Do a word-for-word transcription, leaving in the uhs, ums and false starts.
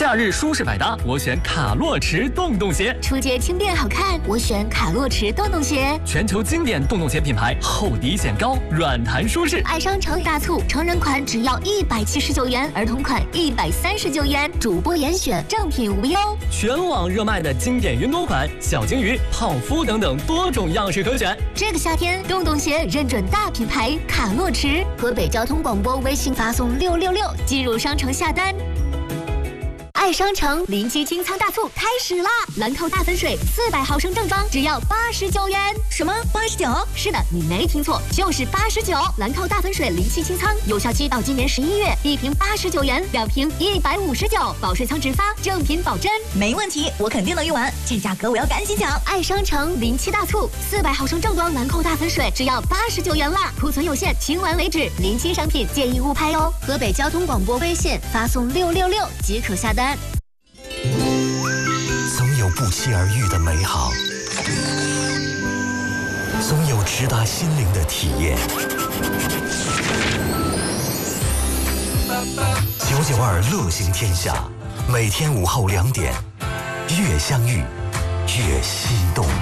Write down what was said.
夏日舒适百搭，我选卡洛驰洞洞鞋。 出街轻便好看，我选卡洛驰洞洞鞋。 全球经典洞洞鞋品牌，厚底显高，软弹舒适。 爱商城大促，成人款只要一百七十九元，儿童款一百三十九元，主播严选，正品无忧。 全网热卖的经典云朵款、小鲸鱼、泡芙等等多种样式可选。 这个夏天，洞洞鞋认准大品牌卡洛驰。河北交通广播微信发送六六六进入商城下单。爱商城临期清仓大促开始啦！兰蔻大粉水四百毫升正装只要八十九元。什么八十九？是的，你没听错，就是八十九。兰蔻大粉水临期清仓，有效期到今年十一月，一瓶八十九元，两瓶一百五十九，保税仓直发，正品保真。 没问题，我肯定能用完，这价格我要赶紧抢！ 爱商城临期大促，四百毫升正装兰蔻大粉水只要八十九元啦，库存有限，清完为止。临期商品建议勿拍哦。河北交通广播微信发送六六六即可下单。 总有不期而遇的美好，总有直达心灵的体验。九九二乐行天下，每天午后两点，越相遇越心动。